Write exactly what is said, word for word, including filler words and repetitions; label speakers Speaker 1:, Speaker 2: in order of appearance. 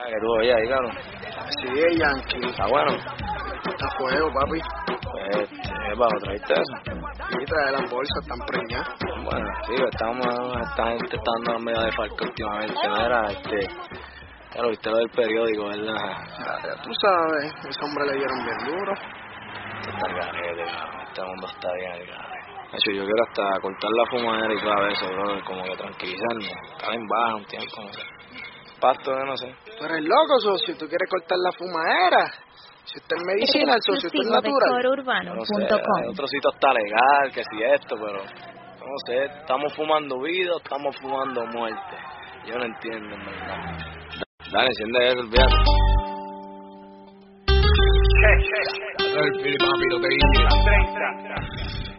Speaker 1: Ah, que tú oyes ahí, cabrón.
Speaker 2: Sí, Yankee.
Speaker 1: Está bueno.
Speaker 2: Está fuego, papi.
Speaker 1: Pues, ¿qué bajo traiste eso?
Speaker 2: Y trae las bolsas, están preñadas.
Speaker 1: Bueno, sí, estamos, esta gente está dando medio de falco últimamente, ¿no era? Este, ya lo viste lo del periódico, ¿verdad?
Speaker 2: Ya, ya tú sabes, ese hombre le dieron bien duro.
Speaker 1: Está el garete, cabrón, este mundo está bien al garete. De hecho, yo quiero hasta cortar la fumadera y todo eso, bro, como que tranquilizarme, estar en baja un tiempo, no sé. Pasto, que no sé.
Speaker 2: Tú eres loco, socio, tú quieres cortar la fumadera. Si usted es medicina, el socio, esto es natural.
Speaker 1: No sé, hay otro sitio está legal, que si esto, pero no sé, estamos fumando vida o estamos fumando muerte. Yo no entiendo, en verdad. Dale, enciende eso, olvídate.
Speaker 3: El papi, lo que dice.